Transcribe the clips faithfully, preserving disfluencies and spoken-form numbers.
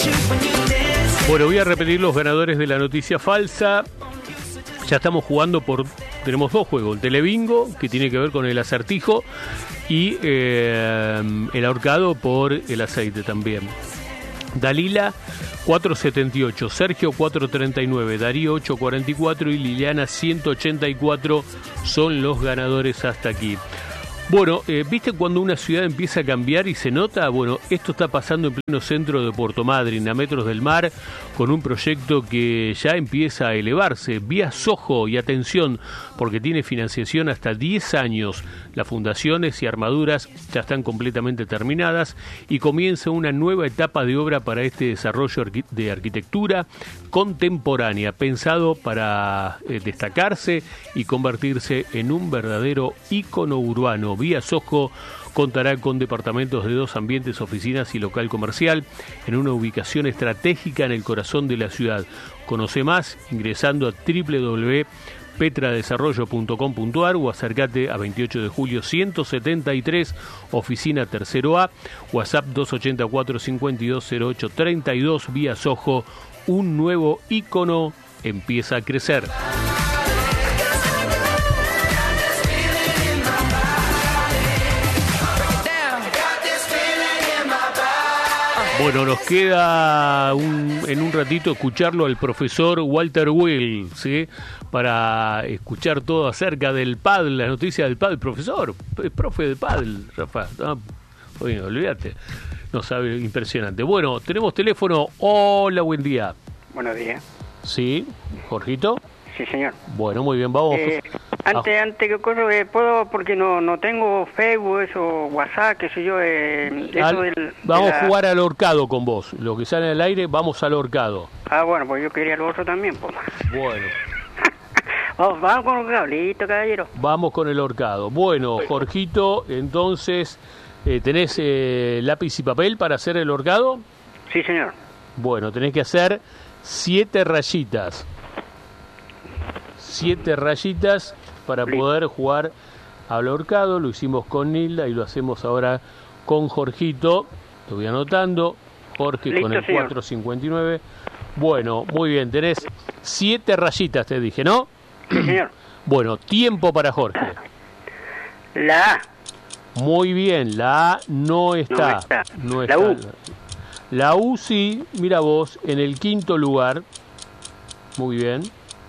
Bueno, voy a repetir los ganadores de la noticia falsa. Ya estamos jugando por... Tenemos dos juegos, el Telebingo, que tiene que ver con el acertijo, y eh, el ahorcado por el aceite también. Dalila cuatrocientos setenta y ocho, Sergio cuatrocientos treinta y nueve, Darío ochocientos cuarenta y cuatro y Liliana ciento ochenta y cuatro son los ganadores hasta aquí. Bueno, eh, ¿viste cuando una ciudad empieza a cambiar y se nota? Bueno, esto está pasando en pleno centro de Puerto Madryn, a metros del mar, con un proyecto que ya empieza a elevarse. Vía Soho, y atención, porque tiene financiación hasta diez años. Las fundaciones y armaduras ya están completamente terminadas y comienza una nueva etapa de obra para este desarrollo de arquitectura contemporánea, pensado para eh, destacarse y convertirse en un verdadero ícono urbano. Vía Soho contará con departamentos de dos ambientes, oficinas y local comercial, en una ubicación estratégica en el corazón de la ciudad. Conoce más ingresando a doble u doble u doble u punto petra desarrollo punto com punto a r o acércate a veintiocho de julio ciento setenta y tres, oficina tercero A, WhatsApp dos ochenta y cuatro cincuenta y dos cero ocho treinta y dos. Vía Soho, un nuevo ícono empieza a crecer. Bueno, nos queda un, en un ratito escucharlo al profesor Walter Will, ¿sí? Para escuchar todo acerca del pádel, las noticias del pádel. Profesor, es profe de pádel, Rafa. No, oye, olvídate. No sabe, impresionante. Bueno, tenemos teléfono. Hola, buen día. Buenos días. Sí, Jorgito. Sí, señor. Bueno, muy bien, vamos. Eh, antes, ah. antes que cosa, eh, puedo, porque no no tengo Facebook, eso, WhatsApp, qué sé yo, eh, eso al, del, vamos la... a jugar al horcado con vos. Lo que sale al aire, vamos al horcado. Ah, bueno, pues yo quería lo otro también, pues. Bueno. vamos, vamos con el cablito, caballero. Vamos con el horcado. Bueno, Jorgito, entonces, eh, ¿tenés eh, lápiz y papel para hacer el horcado? Sí, señor. Bueno, tenés que hacer siete rayitas. Siete rayitas para poder jugar al ahorcado. Lo hicimos con Nilda y lo hacemos ahora con Jorgito. Lo voy anotando. Jorge Listo, con el señor. cuatrocientos cincuenta y nueve. Bueno, muy bien. Tenés siete rayitas, te dije, ¿no? Sí, señor. Bueno, tiempo para Jorge. La A. Muy bien, la A no está. No está. No la está. U. La U sí, mira vos, en el quinto lugar. Muy bien.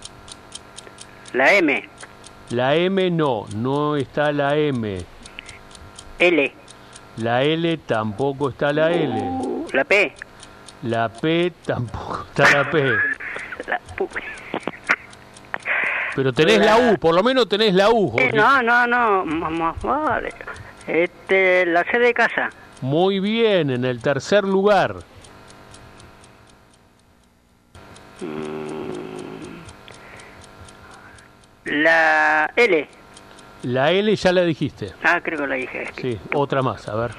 La M. La M no, no está la M. L. La L tampoco está la L. Uh, la P. La P tampoco está la P. La P. Pero tenés la... la U, por lo menos tenés la U, Jorge. Eh, no, no, no, más vale. Este, la C de casa. Muy bien, en el tercer lugar. La L. La L ya la dijiste. Ah, creo que la dije. Sí, otra más, a ver.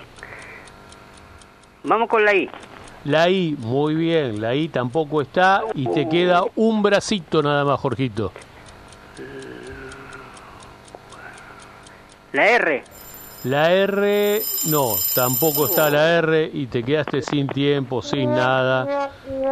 Vamos con la I. La I, muy bien, la I tampoco está y te queda un bracito nada más, Jorgito. La R. La R, no, tampoco está la R y te quedaste sin tiempo, sin nada.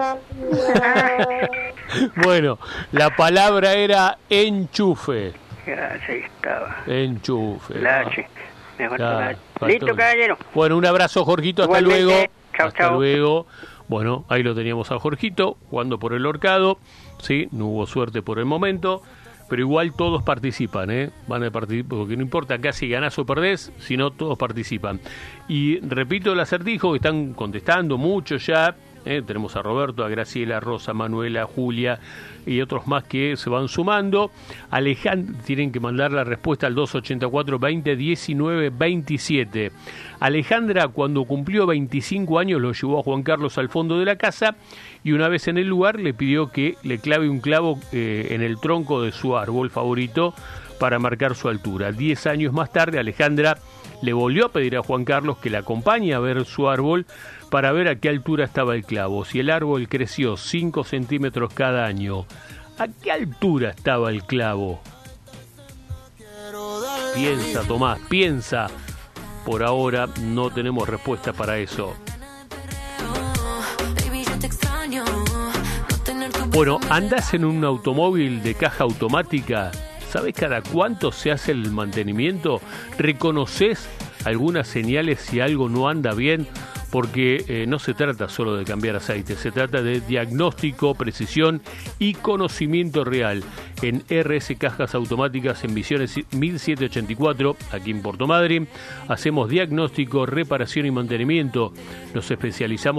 Bueno, la palabra era enchufe. Ya, sí estaba. Enchufe. La H. Me faltó la H. Faltó. Listo, caballero. Bueno, un abrazo, Jorgito, hasta Igualmente. luego. Chau, hasta chau. luego. Bueno, ahí lo teníamos a Jorgito, jugando por el horcado. Sí, no hubo suerte por el momento. Pero igual todos participan, ¿eh? Van a participar, porque no importa acá si ganás o perdés, sino todos participan. Y repito el acertijo, que están contestando mucho ya. ¿eh? Tenemos a Roberto, a Graciela, a Rosa, a Manuela, a Julia y otros más que se van sumando. Alejandra, tienen que mandar la respuesta al dos ochenta y cuatro veinte diecinueve veintisiete. Alejandra, cuando cumplió veinticinco años, lo llevó a Juan Carlos al fondo de la casa y una vez en el lugar le pidió que le clave un clavo eh, en el tronco de su árbol favorito para marcar su altura. Diez años más tarde, Alejandra le volvió a pedir a Juan Carlos que la acompañe a ver su árbol para ver a qué altura estaba el clavo. Si el árbol creció cinco centímetros cada año, ¿a qué altura estaba el clavo? Piensa, Tomás, piensa. Por ahora no tenemos respuesta para eso. Bueno, andás en un automóvil de caja automática, ¿sabés cada cuánto se hace el mantenimiento? ¿Reconoces algunas señales si algo no anda bien? Porque eh, no se trata solo de cambiar aceite, se trata de diagnóstico, precisión y conocimiento real. En R S Cajas Automáticas en Misiones mil setecientos ochenta y cuatro, aquí en Puerto Madryn, hacemos diagnóstico, reparación y mantenimiento. Nos especializamos